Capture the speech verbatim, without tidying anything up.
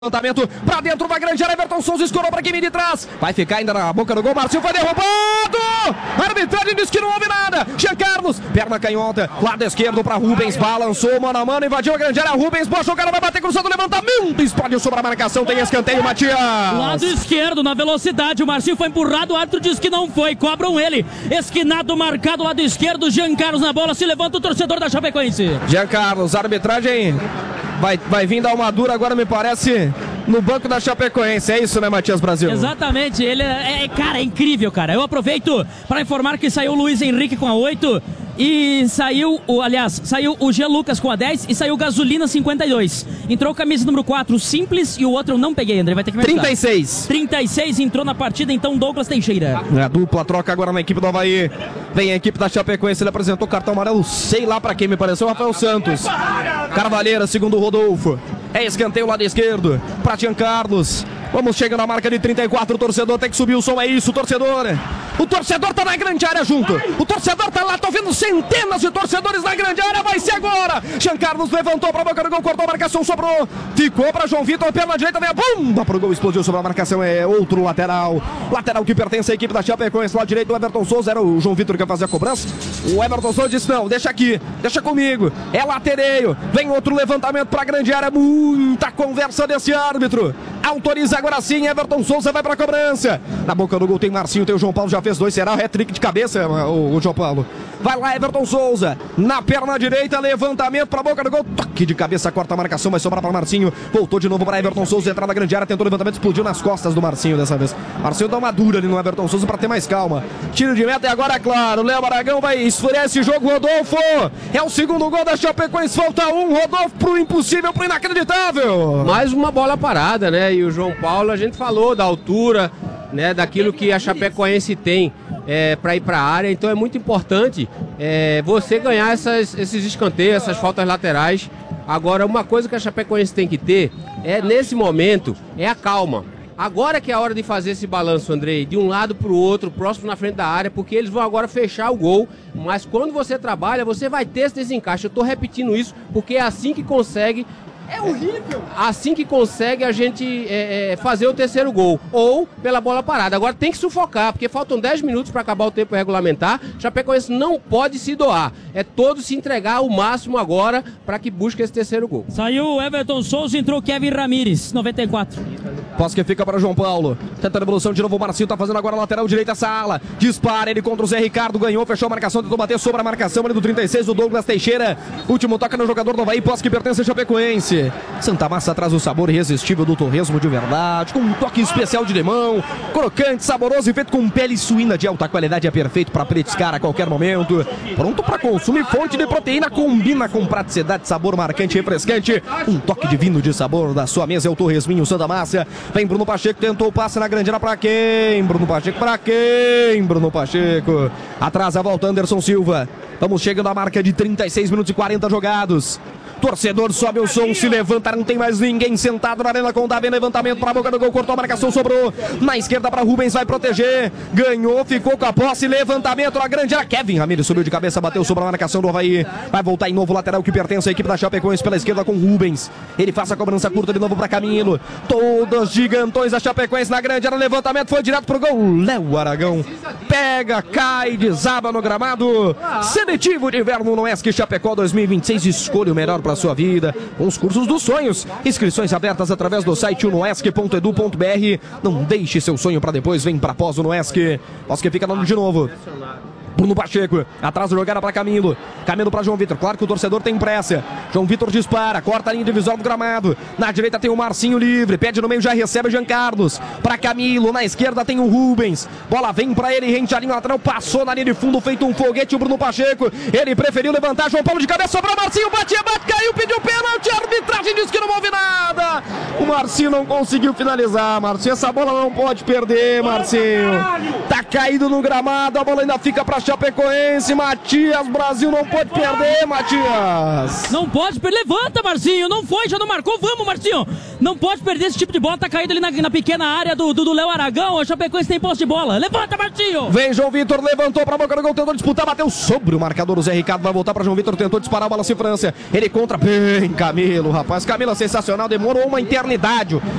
Levantamento pra dentro, vai grande área, Everton Souza escorou pra quem vem de trás. Vai ficar ainda na boca do gol, Marcinho foi derrubado! A arbitragem diz que não houve nada. Jean Carlos, perna canhota, lado esquerdo pra Rubens, balançou mano a mano, invadiu a grande área, Rubens, boa jogada, vai bater cruzado, levantamento, explodiu sobre a marcação, tem escanteio, Matias. Lado esquerdo, na velocidade, o Marcinho foi empurrado, o árbitro diz que não foi, cobram ele. Esquinado, marcado, lado esquerdo, Jean Carlos na bola, se levanta o torcedor da Chapecoense. Jean Carlos, a arbitragem vai, vai vir dar uma dura agora, me parece, no banco da Chapecoense, é isso, né, Matias Brasil? Exatamente, ele é, é, cara, é incrível, cara. Eu aproveito para informar que saiu o Luiz Henrique com a oito e saiu, o, aliás, saiu o G. Lucas com a dez e saiu Gasolina cinquenta e dois. Entrou camisa número quatro, Simples, e o outro eu não peguei, André, vai ter que me ajudar. trinta e seis. trinta e seis entrou na partida, então, Douglas Teixeira. A dupla troca agora na equipe do Avaí. Vem a equipe da Chapecoense, ele apresentou cartão amarelo, sei lá pra quem, me pareceu o Rafael Santos. Carvalheira, segundo o Rodolfo. É escanteio lado esquerdo pra Jean Carlos. Vamos chegando na marca de trinta e quatro, o torcedor tem que subir o som, é isso, torcedor. O torcedor tá na grande área junto. O torcedor tá lá, tô vendo centenas de torcedores na grande área, vai ser agora. Jean Carlos levantou pra boca do gol, cortou a marcação, sobrou. Ficou pra João Vitor, perna direita, vem a bomba pro gol, explodiu sobre a marcação, é outro lateral. Lateral que pertence à equipe da Chapecoense, lado direito, o Everton Souza, era o João Vitor que ia fazer a cobrança. O Everton Souza disse, não, deixa aqui, deixa comigo. É latereio, vem outro levantamento pra grande área, muita conversa desse árbitro. Autoriza agora sim, Everton Souza vai pra cobrança. Na boca do gol tem Marcinho, tem o João Paulo, já fez dois, será o hat-trick de cabeça, o, o João Paulo. Vai lá, Everton Souza, na perna direita, levantamento pra boca do gol, toque de cabeça, corta a marcação, vai sobrar pra Marcinho. Voltou de novo pra Everton Souza, entrar na grande área, tentou o levantamento, explodiu nas costas do Marcinho dessa vez. Marcinho dá uma dura ali no Everton Souza pra ter mais calma. Tiro de meta e agora, claro, Léo Aragão vai esfriar esse jogo, Rodolfo. É o segundo gol da Chapecoense, falta um, Rodolfo pro impossível, pro inacreditável. Mais uma bola parada, né? E o João Paulo, a gente falou da altura, né? Daquilo que a Chapecoense tem é, para ir para a área. Então é muito importante é, você ganhar essas, esses escanteios, essas faltas laterais. Agora, uma coisa que a Chapecoense tem que ter é, nesse momento, é a calma. Agora que é a hora de fazer esse balanço, Andrei, de um lado para o outro, próximo na frente da área, porque eles vão agora fechar o gol. Mas quando você trabalha, você vai ter esse desencaixe. Eu estou repetindo isso porque é assim que consegue... É horrível! Assim que consegue a gente é, é, fazer o terceiro gol. Ou pela bola parada. Agora tem que sufocar, porque faltam dez minutos para acabar o tempo regulamentar. Chapecoense não pode se doar. É todo se entregar ao máximo agora para que busque esse terceiro gol. Saiu o Everton Souza, entrou Kevin Ramírez, noventa e quatro. Posse que fica para João Paulo. Tenta a evolução de novo, o Marcinho tá fazendo agora a lateral direita essa ala. Dispara ele contra o Zé Ricardo, ganhou, fechou a marcação, tentou bater sobre a marcação ali do trinta e seis, o Douglas Teixeira. Último toque no jogador do Avaí, posse que pertence a Chapecoense. Santa Massa traz o sabor irresistível do torresmo de verdade, com um toque especial de limão, crocante, saboroso e feito com pele suína de alta qualidade, é perfeito para petiscar a qualquer momento. Pronto para consumo e fonte de proteína, combina com praticidade, sabor marcante e refrescante. Um toque divino de sabor da sua mesa é o torresminho Santa Massa. Vem Bruno Pacheco, tentou o passe na grande área para quem? Bruno Pacheco para quem? Bruno Pacheco. Atrás a volta Anderson Silva. Vamos chegando à marca de trinta e seis minutos e quarenta jogados. Torcedor sobe o som, se levanta, não tem mais ninguém sentado na arena com o Davi, levantamento para a boca do gol, cortou a marcação, sobrou na esquerda para Rubens, vai proteger, ganhou, ficou com a posse, levantamento na grande área, Kevin Ramírez subiu de cabeça, bateu sobre a marcação do Avaí, vai voltar em novo lateral que pertence à equipe da Chapecoense pela esquerda com Rubens, ele faz a cobrança curta de novo para Camilo, todos gigantões da Chapecoense na grande área, levantamento, foi direto pro gol, Léo Aragão, pega, cai, desaba no gramado, seletivo de inverno no ESC Chapecó dois mil e vinte e seis, escolha o melhor para a sua vida, com os cursos dos sonhos, inscrições abertas através do site unoesc ponto edu ponto br. Não deixe seu sonho para depois, vem para pós Unoesc. Pós que fica dando de novo. Bruno Pacheco, atrás da jogada para Camilo, Camilo para João Vitor, claro que o torcedor tem pressa, João Vitor dispara, corta a linha divisória do gramado, na direita tem o Marcinho livre, pede no meio, já recebe o Jean Carlos, para Camilo, na esquerda tem o Rubens, bola vem para ele, rente a linha lateral, passou na linha de fundo, feito um foguete, o Bruno Pacheco, ele preferiu levantar, João Paulo de cabeça, sobrou Marcinho, batia, bate, caiu, pediu pênalti, a arbitragem disse que não houve nada, o Marcinho não conseguiu finalizar, Marcinho, essa bola não pode perder, Marcinho, Tá caído no gramado, a bola ainda fica pra Chapecoense. Matias, Brasil não pode perder, Matias. Não pode perder, levanta, Marcinho. Não foi, já não marcou, vamos, Marcinho. Não pode perder esse tipo de bola, tá caído ali na, na pequena área do Léo do, do Aragão. A Chapecoense tem posse de bola. Levanta, Marcinho. Vem João Vitor, levantou pra boca do gol, tentou disputar, bateu sobre o marcador. O Zé Ricardo vai voltar pra João Vitor, tentou disparar a bola, se França. Ele contra bem Camilo, rapaz. Camilo é sensacional, demorou uma eternidade.